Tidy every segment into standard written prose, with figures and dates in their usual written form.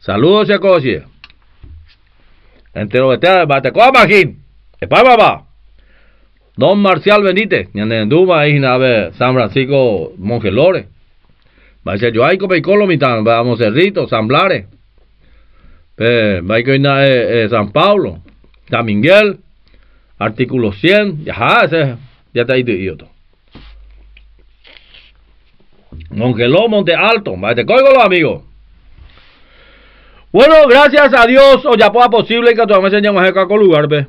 Saludos, Checoche. Entero que te Batecoa Magín. Epá. Don Marcial Benítez. Ñanenduma ahí nave San Francisco Mongelores. Va a ser yo ahí como Icolo mitad. Vamos Cerrito, San Blares. Va a ir San Pablo. San Miguel. Artículo 100. Ya está ahí todo. Mongeló, Monte Alto. Va a te coigo los amigos. Bueno, gracias a Dios, o ya pueda posible que todavía me enseñemos a con lugar, ve.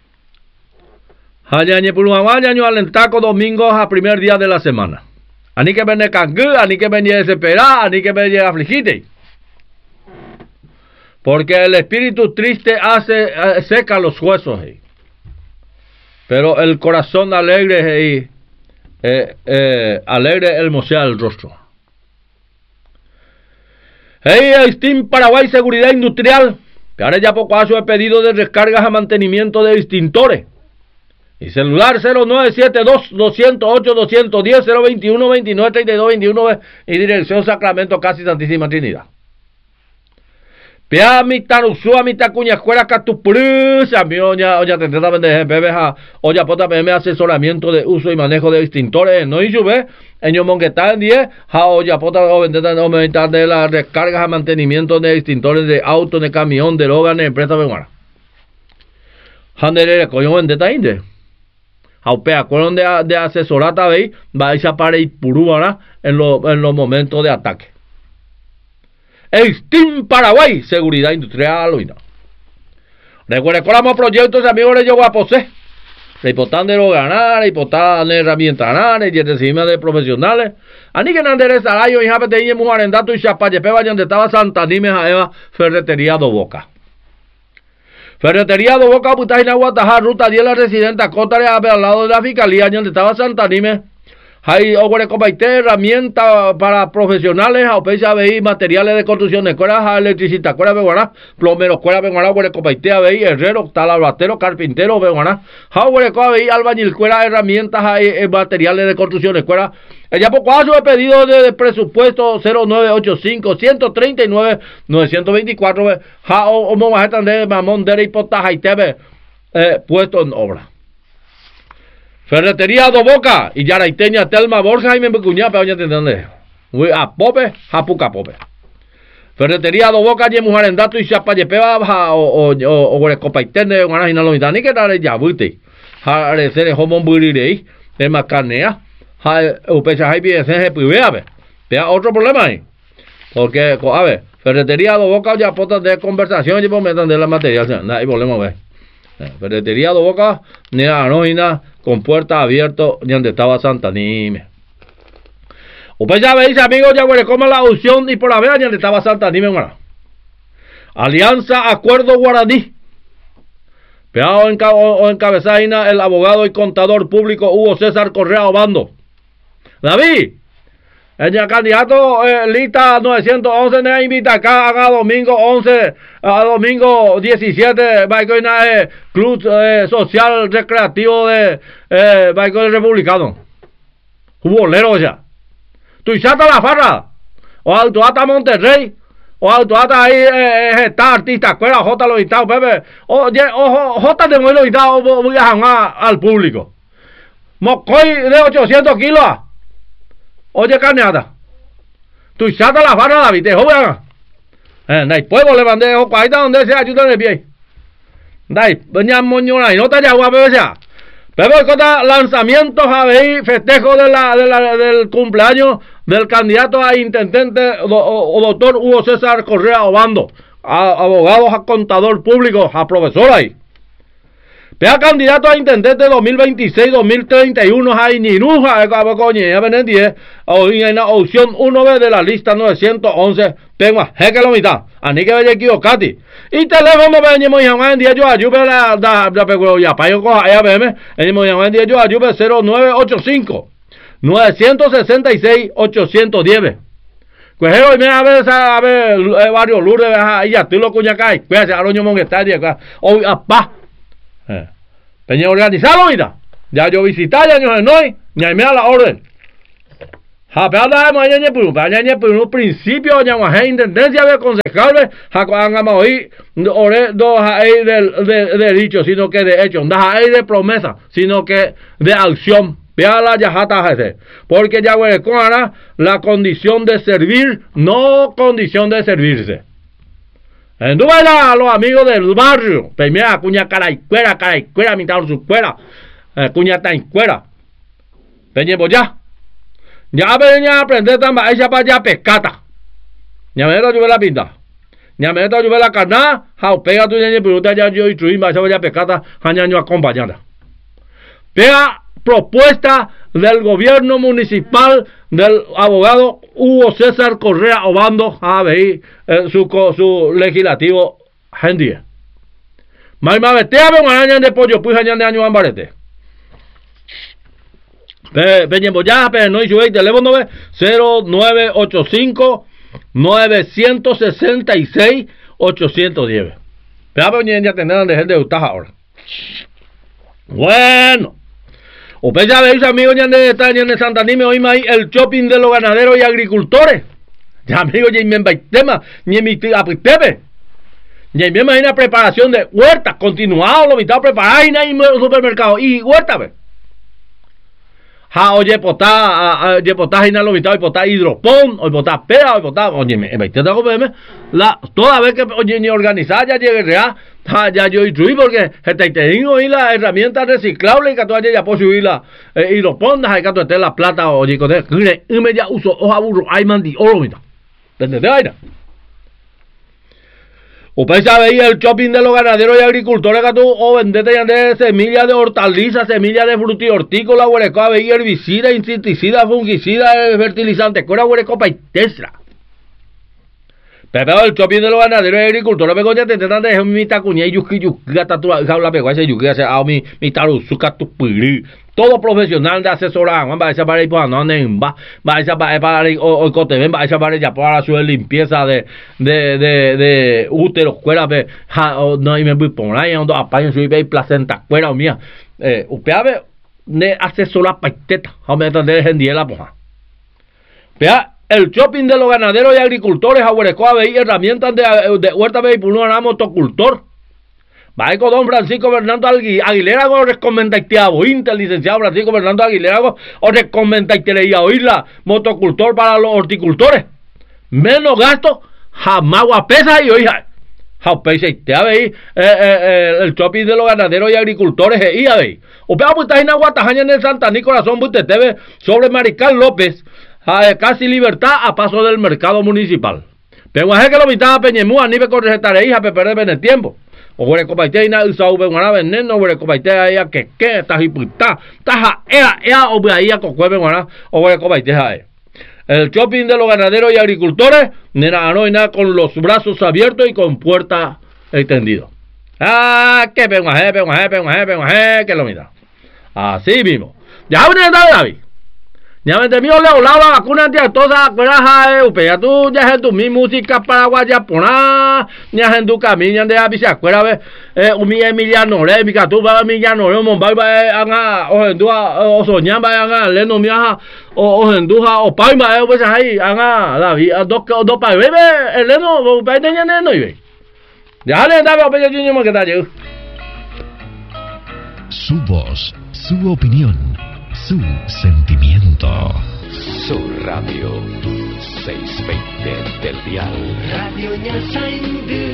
Hayañe Puluamaño alentaco domingos a primer día de la semana. Ani que vene cangú, ani que vene desesperada, ani que vene afligite. Porque el espíritu triste seca los huesos, pero el corazón alegre, alegre hermosea el rostro. Steam Paraguay Seguridad Industrial, que ahora ya poco hace pedido de descargas a mantenimiento de extintores. Y celular 0972-208-210-021-29-32-21 y dirección Sacramento Casi Santísima Trinidad. Pea mi tarusua mi tacuña escuela catuprusa mi oña tendrá de bebeja olla pota pm asesoramiento de uso y manejo de extintores no y sube en monguetá en 10 ja olla pota o vendeta no aumentar de las descargas a mantenimiento de extintores de auto de camión de logan de empresa benguara handere coño vendeta inde aupea con de asesorata veis vais a para y purúbara en los momentos de ataque. Steam Paraguay, seguridad industrial, y no. Recuerden que los proyectos amigos de Yoguaposé. Reportan de lo ganar, reportan de herramientas ganar, y encima de profesionales. Ani que nandere salario y japete y mujer en dato y chapayepe vayan de estaba Santa Nime Jaeva Ferretería do Boca. Ferretería do Boca, Putaina Guataja, ruta 10 la residenta Cotare al lado de la fiscalía, donde estaba Santa Nime. Hay herramientas para profesionales, aupecia veí materiales de construcción, escuelas electricistas, escuelas veguaná, plomeros, escuelas veguaná, huerecopaite veí, herrero, talabatero, carpintero, veguaná, veí, albañil, escuelas, herramientas, hay materiales de construcción, escuelas. Ya poco hace pedido de presupuesto 0985-139-924, o momajetan de mamón de hipotaja y tebe puesto en obra. Ferretería do Boca y Yaraiteña Telma Borja y me cuñá para oña tendrán a pope japuca pope. Ferretería do Boca y mujer en dato y chapayepeba o recopaitene ganas y no lo mitad ni que dar ya buite. Ha recer homon burirei de macanea. Ha upecha hay bien se pivea. Pero otro problema ahí. Porque a ver, Ferretería do Boca ya potas de conversación y momentan de la material, ahí volvemos a ver. Ferretería do Boca ni la nómina con puerta abierta donde estaba Santa Nime. Usted ya veis amigos ya huele como la opción y por la vez donde estaba Santa Nime. Alianza Acuerdo Guaraní. Peado encabezaina el abogado y contador público Hugo César Correa Obando. David, el candidato lista 911 me invita acá a domingo 11 a domingo 17 Baicoina Club Social Recreativo de Baicoina Republicano. Bolero ya. Tu chata la farra. O autoata Monterrey. O autoata ahí está artista escuela J lo invitado bebé. O J de muy lo invitado voy a jamás al público. Mocoy de 800 kilos. Oye, carneada. Tu chata la farra, David, te joven. Dai, puedo le mandé ojo, ahí está donde se ayuda en el pie. Dai, doña Moñona, y no te haya guapo, sea. Pero es lanzamientos a ver, festejo del cumpleaños del candidato a intendente o doctor Hugo César Correa Obando, a abogado, a contador público, a profesor ahí. Pea candidato a intendente 2026-2031 hay Ninuja coñe a 10 en la opción 1B de la lista 911 tengo que lo mitad ani que vaya equivocati y teléfono venimos en 10 yo ayude la pego ya para yo coja ya veme venimos en 10 yo ayude 0985 966 810 pues hoy me a ver varios Lourdes ahí ya tú lo cuñacay pues a roño monguetaria acá hoy apá Peña organizado, mira. Ya yo visité ya no hoy, ni me da la orden. Japela mañana por un principio ñaguaje intendencia de concejal jacuanga hoy ore do hay de dicho sino que de hecho no hay de promesa sino que de acción vea la yajata jefe porque ya huecuara la condición de servir no condición de servirse en Dubái los amigos del barrio primera cuña caraicuera mitad su cuera cuña taincuera peñebo ya venía a aprender también esa para allá pescata. Ya me dio la pinta. Ya me dio la carna, how pega tu niña pregunta ya yo y tu esa para allá pescata, año acompañada. Pega propuesta del gobierno municipal del abogado Hugo César Correa Obando a ver su legislativo gente. Más betea me año de pollo pues año de año ambarete. Peñembo ya, pero no hizo el teléfono 0985 966 810. Pero ya tendrán de gente de Utah ahora. Bueno, usted ya veis amigos ya de Santa Nime hoy más el shopping de los ganaderos y agricultores. Ya amigos ya me tema ni mi apitebe. Ya me imagina preparación de huertas continuado lo mitad preparar en el supermercado y huerta ve. Oye, potá hina lo mitad, potá hidropón, hoy potá pera, hoy potá, oye, me toda vez que oye ni organizar ya llegue ya yo instruí porque tengo ahí la herramienta reciclable que tú ya puedo subir la hidropón, hay que tener la plata oye, que me ya uso hoja burro, hay mandi oro mitad. ¿Entendés vaina? Usted sabe ahí el shopping de los ganaderos y agricultores que tú o vendete ya de semillas de hortalizas, semillas de frutihortícola, huerecoa, veí herbicida, insecticida, fungicida, fertilizante, cuera, huerecopa y tesra. Pero el shopping de los ganaderos y agricultores me coña te intentan dejar mi tacuña y yuki gata tu la pegó ese yuki ese a mi taruzuka tu piri. Todo profesional de asesorar, va a esa para ir por no va a esa para o cote va a esa para ya para su limpieza de útero cuera no y me voy por ahí ando apaño su y placenta cuera mía upeave ne asesora paiteta a me entender gendiela poja pea el shopping de los ganaderos y agricultores aguarecoa veí herramientas de huerta veí por un motocultor. Va con don Francisco Fernando Aguilera o recomendaste a el licenciado Francisco Fernando Aguilera o recomendaste a oírla motocultor para los horticultores. Menos gasto, jamás guapesa y oiga. Jaupesa y te veí el shopping de los ganaderos y agricultores y a ver. O pega pues en Aguatajaña en el Santa Nicolás son te ve sobre Mariscal López, casi libertad a paso del mercado municipal. Pero es que lo mitad Peñemúa ni me corregetaré hija perder en el tiempo. O huele copaite ina usau be guana veneno huele copaite ahí que tajiputa taja ea o ahí a cocuebe guana o huele copaite ahí. El shopping de los ganaderos y agricultores nena no nada con los brazos abiertos y con puerta extendido. Que que lo mira. Así mismo. Ya viene David. Ya me terminó la vacuna antiatosa, cueraja, upea tú, ya en tu mi música paraguaya pona, ya en tu camino de avisa, cuera mi Emiliano, mi catu, va Emiliano, Mumbai, va anga, o endua, o soñan, va anga, leno miaja, o enduja, o paima, pues ahí, anga, la vida, dos pa, bebe, el leno, pa, tenía neno, y ve. Ya le daba, pero yo no me quedé. Su voz, su opinión. Su sentimiento. Su radio 620 del dial. Radionya Saindu.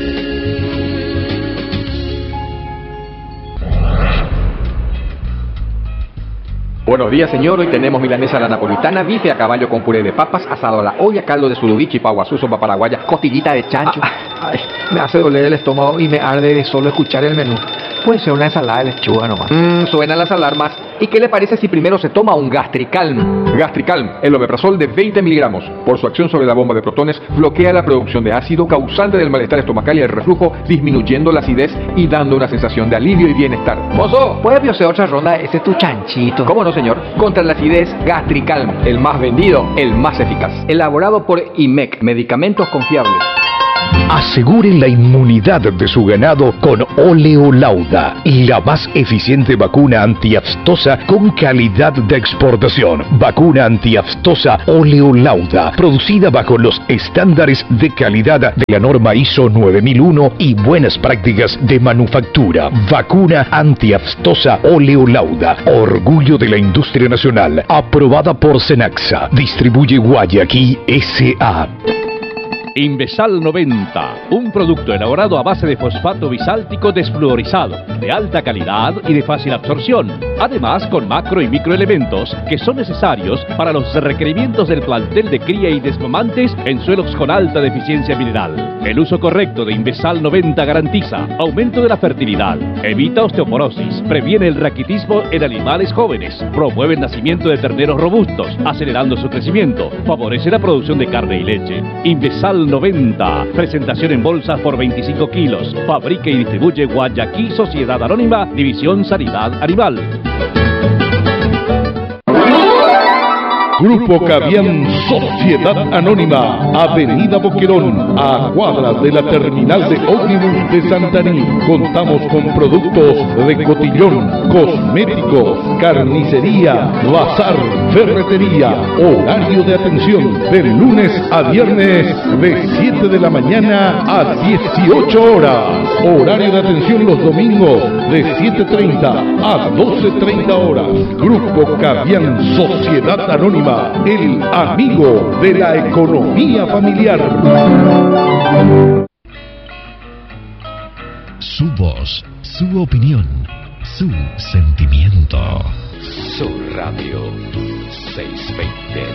Buenos días, señor. Hoy tenemos milanesa a la napolitana, bife a caballo con puré de papas, asado a la olla, caldo de sulubichi, paguazú, sopa paraguaya, costillita de chancho. Ay, me hace doler el estómago y me arde de solo escuchar el menú. Puede ser una ensalada de lechuga nomás. Suenan las alarmas. ¿Y qué le parece si primero se toma un Gastricalm? Gastricalm, el omeprazol de 20 miligramos. Por su acción sobre la bomba de protones, bloquea la producción de ácido causante del malestar estomacal y el reflujo, disminuyendo la acidez y dando una sensación de alivio y bienestar. Mozo, ¿puede hacer otra ronda? Ese es tu chanchito. ¿Cómo no, señor? Contra la acidez, Gastricalm. El más vendido, el más eficaz. Elaborado por IMEC, medicamentos confiables. Aseguren la inmunidad de su ganado con Oleolauda, la más eficiente vacuna antiaftosa con calidad de exportación. Vacuna antiaftosa Oleolauda, producida bajo los estándares de calidad de la norma ISO 9001 y buenas prácticas de manufactura. Vacuna antiaftosa Oleolauda, orgullo de la industria nacional, aprobada por Senaxa. Distribuye Guayaquil S.A. Invesal 90, un producto elaborado a base de fosfato bisáltico desfluorizado, de alta calidad y de fácil absorción, además con macro y microelementos que son necesarios para los requerimientos del plantel de cría y desmamantes en suelos con alta deficiencia mineral. El uso correcto de Invesal 90 garantiza aumento de la fertilidad, evita osteoporosis, previene el raquitismo en animales jóvenes, promueve el nacimiento de terneros robustos, acelerando su crecimiento, favorece la producción de carne y leche. Invesal 90, presentación en bolsas por 25 kilos, fabrica y distribuye Guayaquil Sociedad Anónima, División Sanidad Animal. Grupo Cavian Sociedad Anónima, Avenida Boquerón, a cuadras de la terminal de ómnibus de Santaní. Contamos con productos de cotillón, cosméticos, carnicería, bazar, ferretería. Horario de atención de lunes a viernes de 7 de la mañana a 18 horas. Horario de atención los domingos de 7:30 a 12:30 horas. Grupo Cavian Sociedad Anónima, el amigo de la economía familiar. Su voz, su opinión, su sentimiento. Su Radio 620.